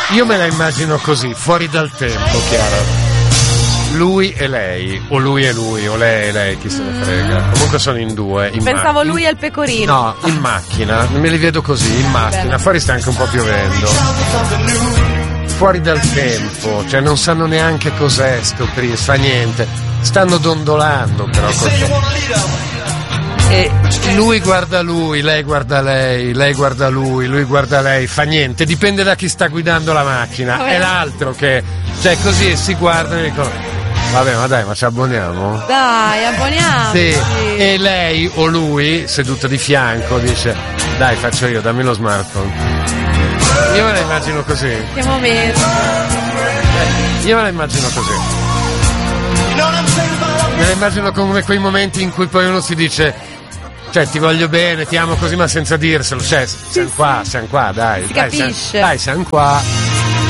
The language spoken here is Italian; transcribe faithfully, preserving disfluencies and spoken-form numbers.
Io me la immagino così, fuori dal tempo, Chiara. Lui e lei, o lui e lui, o lei e lei, chi se ne frega. Comunque sono in due. In Pensavo macchina. lui e il pecorino. No, in macchina, me li vedo così, in macchina. Bene. Fuori sta anche un po' piovendo. Fuori dal tempo, cioè non sanno neanche cos'è sto Prince, fa niente. Stanno dondolando però così. E lui guarda lui, lei guarda lei, lei guarda lui, lui guarda lei, fa niente, dipende da chi sta guidando la macchina. È l'altro che, cioè così si guardano e dicono vabbè, ma dai, ma ci abboniamo? Dai, abboniamo. Sì. E lei o lui, seduta di fianco, dice dai, faccio io, dammi lo smartphone. Io me la immagino così. Che momento. Io me la immagino così. Me la immagino come quei momenti in cui poi uno si dice cioè ti voglio bene, ti amo così, ma senza dirselo. Cioè, siamo qua, siamo qua, dai. Si dai, capisce. Siamo, dai, siamo qua.